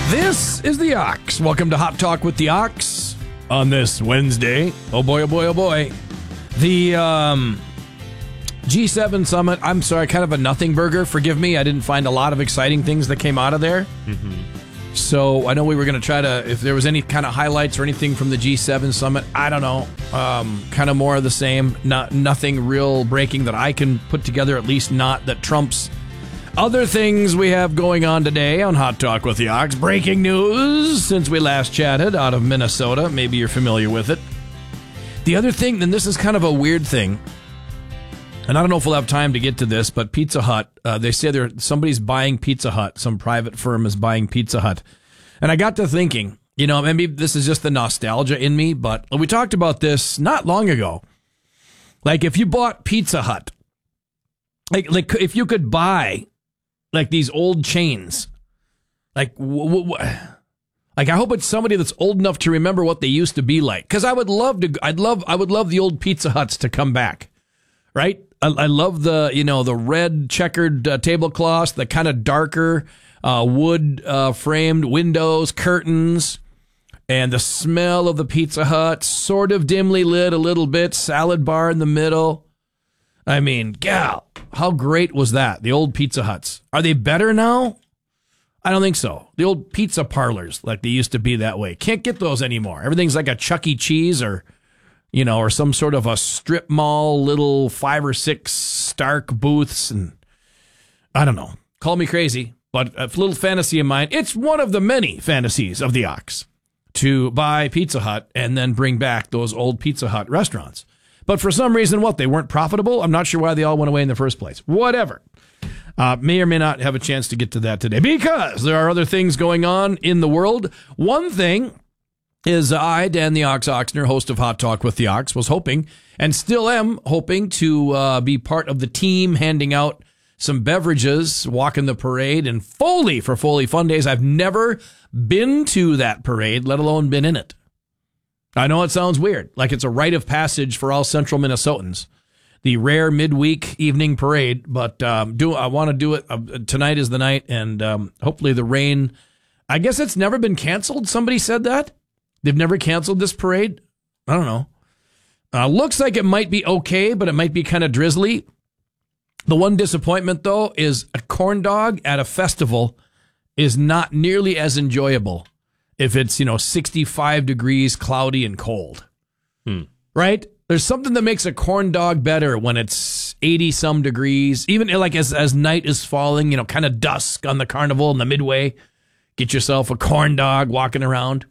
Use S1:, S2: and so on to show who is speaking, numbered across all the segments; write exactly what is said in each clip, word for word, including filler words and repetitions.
S1: This is the Ox. Welcome to Hot Talk with the Ox on this Wednesday. Oh boy, oh boy, oh boy. The um, G seven summit, I'm sorry, kind of a nothing burger. Forgive me, I didn't find a lot of exciting things that came out of there. Mm-hmm. So I know we were going to try to, if there was any kind of highlights or anything from the G seven summit, I don't know. Um, kind of more of the same. Not Nothing real breaking that I can put together, at least not that trumps other things we have going on today on Hot Talk with the Ox. Breaking news since we last chatted out of Minnesota. Maybe you're familiar with it. The other thing, and this is kind of a weird thing, and I don't know if we'll have time to get to this, but Pizza Hut, uh, they say there somebody's buying Pizza Hut. Some private firm is buying Pizza Hut. And I got to thinking, you know, maybe this is just the nostalgia in me, but we talked about this not long ago. Like if you bought Pizza Hut, like like if you could buy like these old chains, like w- w- like I hope it's somebody that's old enough to remember what they used to be like. Because I would love to, I'd love, I would love the old Pizza Huts to come back, right? I, I love the, you know, the red checkered uh, tablecloths, the kind of darker uh, wood uh, framed windows, curtains, and the smell of the Pizza Hut, sort of dimly lit a little bit, salad bar in the middle. I mean, gal, how great was that? The old Pizza Huts. Are they better now? I don't think so. The old pizza parlors, like they used to be that way. Can't get those anymore. Everything's like a Chuck E. Cheese or, you know, or some sort of a strip mall, little five or six Stark booths. And I don't know. Call me crazy, but a little fantasy of mine. It's one of the many fantasies of the Ox to buy Pizza Hut and then bring back those old Pizza Hut restaurants. But for some reason, what, they weren't profitable? I'm not sure why they all went away in the first place. Whatever. Uh, may or may not have a chance to get to that today because there are other things going on in the world. One thing is I, Dan the Ox Oxner, host of Hot Talk with the Ox, was hoping and still am hoping to uh, be part of the team handing out some beverages, walking the parade, and Foley for Foley Fun Days. I've never been to that parade, let alone been in it. I know it sounds weird, like it's a rite of passage for all central Minnesotans, the rare midweek evening parade, but um, do I want to do it. Uh, tonight is the night, and um, hopefully the rain, I guess it's never been canceled. Somebody said that. They've never canceled this parade. I don't know. Uh, looks like it might be okay, but it might be kind of drizzly. The one disappointment, though, is a corn dog at a festival is not nearly as enjoyable if it's, you know, sixty-five degrees, cloudy, and cold. Hmm. Right? There's something that makes a corn dog better when it's eighty-some degrees, even like as, as night is falling, you know, kind of dusk on the carnival in the midway. Get yourself a corn dog walking around.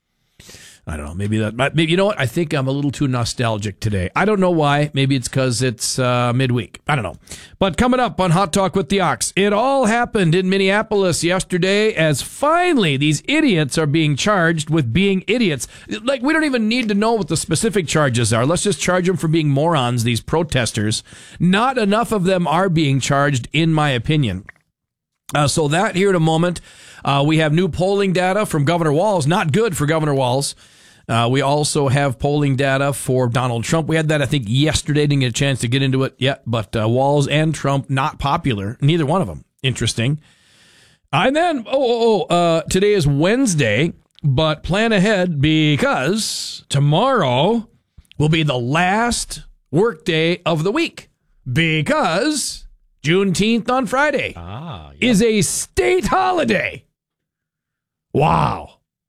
S1: I don't know. Maybe that, maybe, you know what? I think I'm a little too nostalgic today. I don't know why. Maybe it's because it's uh, midweek. I don't know. But coming up on Hot Talk with the Ox, it all happened in Minneapolis yesterday as finally these idiots are being charged with being idiots. Like, we don't even need to know what the specific charges are. Let's just charge them for being morons, these protesters. Not enough of them are being charged, in my opinion. Uh, so that here in a moment. Uh, we have new polling data from Governor Walz. Not good for Governor Walz. Uh, we also have polling data for Donald Trump. We had that, I think, yesterday. Didn't get a chance to get into it yet, but uh, Walz and Trump not popular. Neither one of them. Interesting. Uh, and then, oh, oh, oh uh, today is Wednesday, but plan ahead because tomorrow will be the last workday of the week because Juneteenth on Friday ah, yeah. is a state holiday. Wow.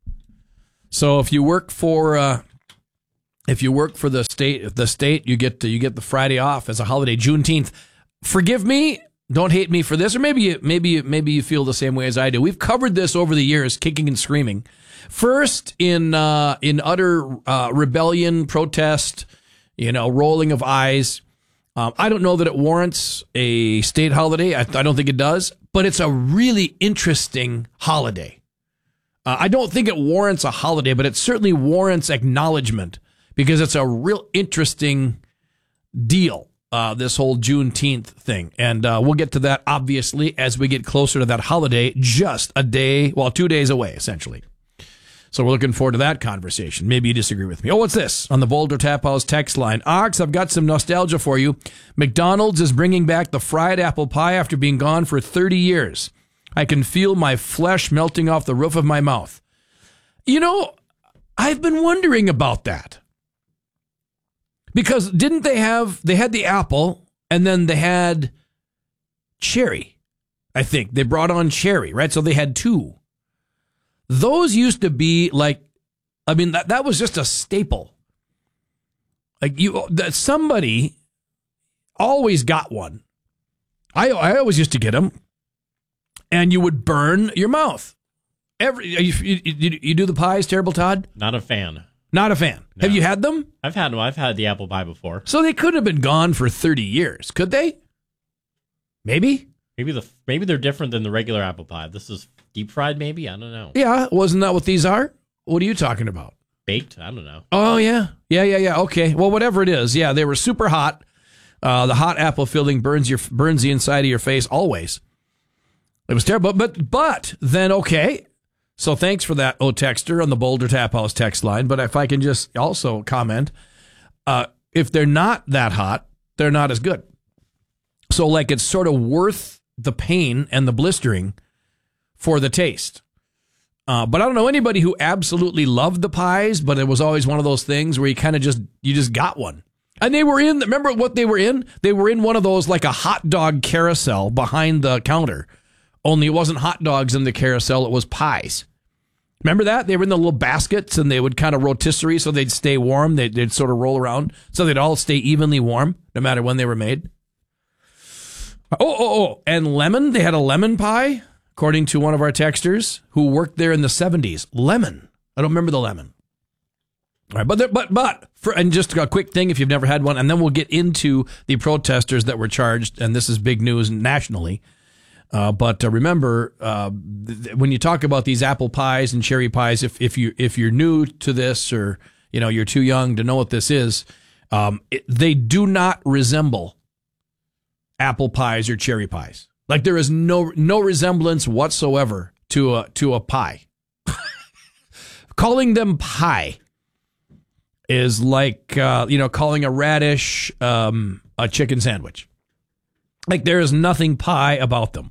S1: So if you work for uh, if you work for the state, the state, you get to, you get the Friday off as a holiday, Juneteenth. Forgive me, don't hate me for this, or maybe you, maybe maybe you feel the same way as I do. We've covered this over the years, kicking and screaming. First in uh, in utter uh, rebellion, protest, you know, rolling of eyes. Um, I don't know that it warrants a state holiday. I, I don't think it does, but it's a really interesting holiday. Uh, I don't think it warrants a holiday, but it certainly warrants acknowledgement because it's a real interesting deal, uh, this whole Juneteenth thing. And uh, we'll get to that, obviously, as we get closer to that holiday, just a day, well, two days away, essentially. So we're looking forward to that conversation. Maybe you disagree with me. Oh, what's this? On the Boulder Tap House text line. Ox, I've got some nostalgia for you. McDonald's is bringing back the fried apple pie after being gone for thirty years. I can feel my flesh melting off the roof of my mouth. You know, I've been wondering about that. Because didn't they have, they had the apple and then they had cherry, I think. They brought on cherry, right? So they had two. Those used to be like, I mean, that, that was just a staple. Like you, that somebody always got one. I I always used to get them, and you would burn your mouth. Every you, you, you, you do the pies, Terrible Todd?
S2: Not a fan.
S1: Not a fan. No. Have you had them?
S2: I've had them. I've had the apple pie before.
S1: So they could have been gone for thirty years, could they? Maybe.
S2: Maybe the maybe they're different than the regular apple pie. This is deep fried, maybe. I don't know.
S1: Yeah, wasn't that what these are? What are you talking about?
S2: Baked? I don't know.
S1: Oh, yeah. Yeah, yeah, yeah. Okay. Well, whatever it is. Yeah, they were super hot. Uh, the hot apple filling burns your burns the inside of your face always. It was terrible. But, but then, okay. So thanks for that, oh, texter on the Boulder Tap House text line. But if I can just also comment, uh, if they're not that hot, they're not as good. So, like, it's sort of worth the pain and the blistering for the taste. Uh, but I don't know anybody who absolutely loved the pies, but it was always one of those things where you kind of just, you just got one. And they were in, remember what they were in? They were in one of those, like a hot dog carousel behind the counter. Only it wasn't hot dogs in the carousel, it was pies. Remember that? They were in the little baskets and they would kind of rotisserie so they'd stay warm. They'd, they'd sort of roll around so they'd all stay evenly warm no matter when they were made. Oh, oh, oh, and lemon, they had a lemon pie. According to one of our texters who worked there in the seventies, lemon. I don't remember the lemon. All right, but there, but but for and just a quick thing, if you've never had one, and then we'll get into the protesters that were charged, and this is big news nationally. Uh, but uh, remember, uh, th- when you talk about these apple pies and cherry pies, if if you if you're new to this, or you know you're too young to know what this is, um, it, they do not resemble apple pies or cherry pies. Like there is no no resemblance whatsoever to a to a pie. Calling them pie is like uh, you know calling a radish um, a chicken sandwich. Like there is nothing pie about them.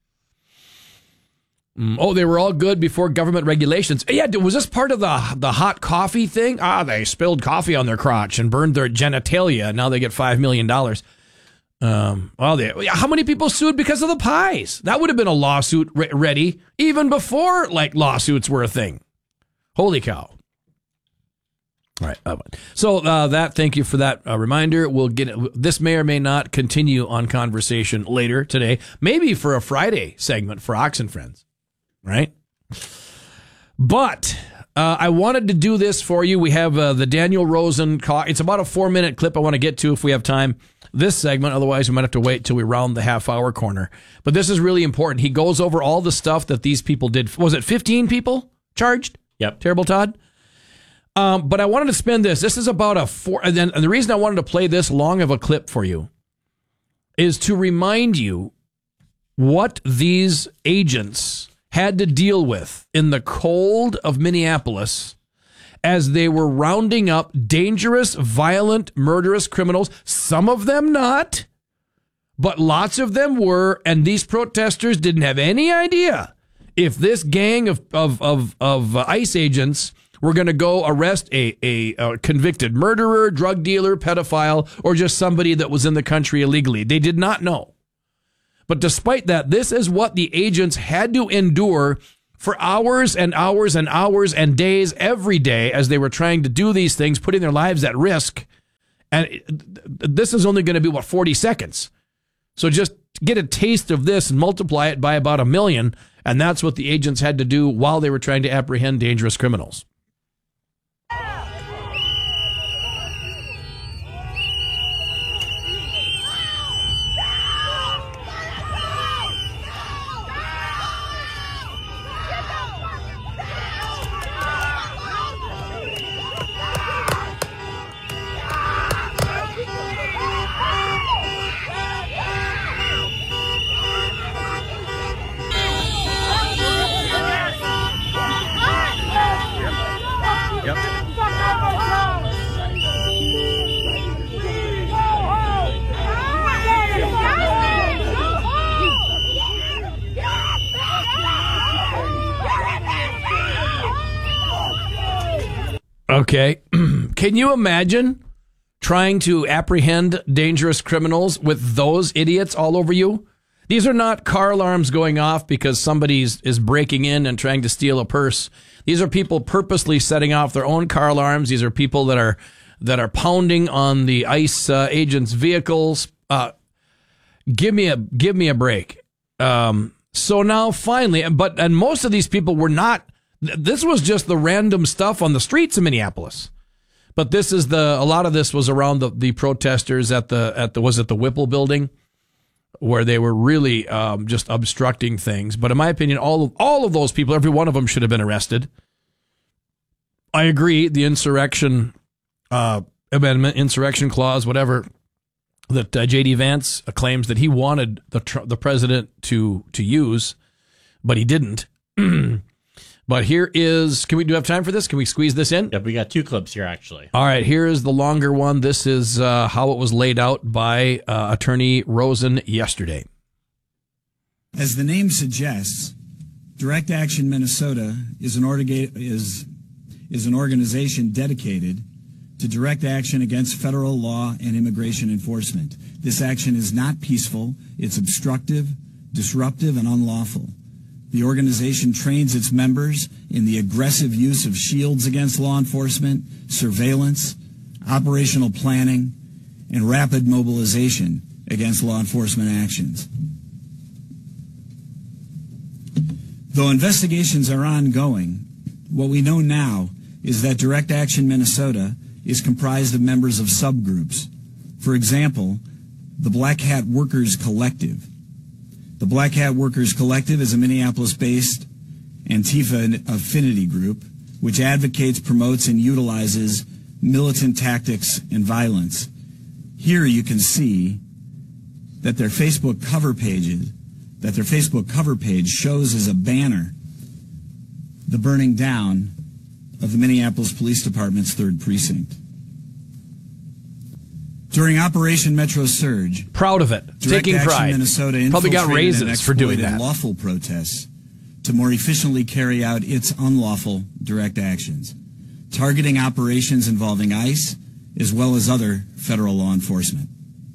S1: Mm, oh, they were all good before government regulations. Yeah, was this part of the the hot coffee thing? Ah, they spilled coffee on their crotch and burned their genitalia. Now they get five million dollars. Um, well, they, how many people sued because of the pies? That would have been a lawsuit re- ready even before like lawsuits were a thing. Holy cow. All right. So uh, that, thank you for that uh, reminder. We'll get this may or may not continue on conversation later today, maybe for a Friday segment for Ox and Friends, right? But uh, I wanted to do this for you. We have uh, the Daniel Rosen call. It's about a four minute clip I want to get to if we have time. This segment, otherwise we might have to wait till we round the half hour corner. But this is really important. He goes over all the stuff that these people did. Was it fifteen people charged?
S2: Yep.
S1: Terrible Todd. Um, but I wanted to spend this. This is about a four. And, then, and the reason I wanted to play this long of a clip for you is to remind you what these agents had to deal with in the cold of Minneapolis as they were rounding up dangerous, violent, murderous criminals. Some of them not, but lots of them were. And these protesters didn't have any idea if this gang of of of, of uh, ICE agents were going to go arrest a, a, a convicted murderer, drug dealer, pedophile, or just somebody that was in the country illegally. They did not know. But despite that, this is what the agents had to endure for hours and hours and hours and days every day as they were trying to do these things, putting their lives at risk. And this is only going to be, what, forty seconds. So just get a taste of this and multiply it by about a million. And that's what the agents had to do while they were trying to apprehend dangerous criminals. Okay. Can you imagine trying to apprehend dangerous criminals with those idiots all over you? These are not car alarms going off because somebody is breaking in and trying to steal a purse. These are people purposely setting off their own car alarms. These are people that are that are pounding on the ICE uh, agents' vehicles. Uh, give me a give me a break. Um, so now finally, but and most of these people were not. This was just the random stuff on the streets of Minneapolis. But this is the a lot of this was around the, the protesters at the at the was it the Whipple building, where they were really um, just obstructing things. But in my opinion, all of, all of those people, every one of them should have been arrested. I agree. The insurrection uh, amendment, insurrection clause, whatever, that uh, J D. Vance claims that he wanted the tr- the president to to use, but he didn't. But here is, can we do have time for this? Can we squeeze this in?
S2: Yep, we got two clips here, actually.
S1: All right, here is the longer one. This is uh, how it was laid out by uh, Attorney Rosen yesterday.
S3: As the name suggests, Direct Action Minnesota is an, orga- is, is an organization dedicated to direct action against federal law and immigration enforcement. This action is not peaceful. It's obstructive, disruptive, and unlawful. The organization trains its members in the aggressive use of shields against law enforcement, surveillance, operational planning, and rapid mobilization against law enforcement actions. Though investigations are ongoing, what we know now is that Direct Action Minnesota is comprised of members of subgroups. For example, the Black Hat Workers Collective. The Black Hat Workers Collective is a Minneapolis-based Antifa affinity group which advocates, promotes, and utilizes militant tactics and violence. Here you can see that their Facebook cover pages, that their Facebook cover page shows as a banner the burning down of the Minneapolis Police Department's third precinct. During Operation Metro Surge,
S1: proud of it,
S3: Direct
S1: taking
S3: Action
S1: pride.
S3: Minnesota
S1: Probably got
S3: infiltrated and
S1: raises for doing
S3: exploited
S1: that.
S3: lawful protests to more efficiently carry out its unlawful direct actions, targeting operations involving ICE as well as other federal law enforcement,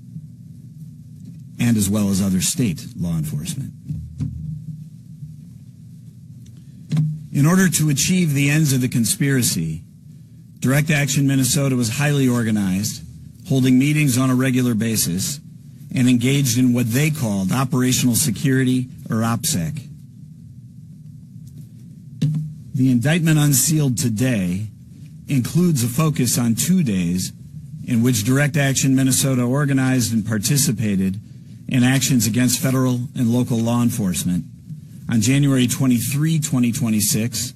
S3: and as well as other state law enforcement. In order to achieve the ends of the conspiracy, Direct Action Minnesota was highly organized, holding meetings on a regular basis, and engaged in what they called operational security, or OPSEC. The indictment unsealed today includes a focus on two days in which Direct Action Minnesota organized and participated in actions against federal and local law enforcement on January twenty-third, twenty twenty-six,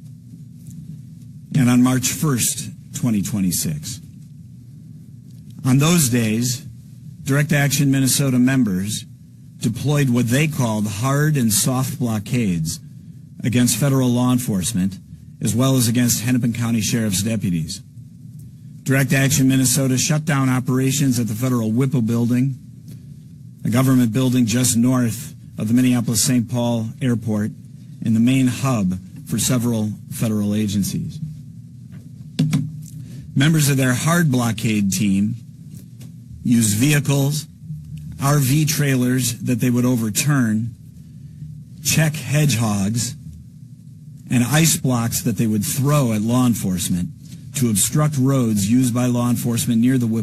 S3: and on March first, twenty twenty-six. On those days, Direct Action Minnesota members deployed what they called hard and soft blockades against federal law enforcement, as well as against Hennepin County Sheriff's deputies. Direct Action Minnesota shut down operations at the federal Whipple building, a government building just north of the Minneapolis-Saint Paul Airport and the main hub for several federal agencies. Members of their hard blockade team used vehicles, R V trailers that they would overturn, check hedgehogs, and ice blocks that they would throw at law enforcement to obstruct roads used by law enforcement near the Whipple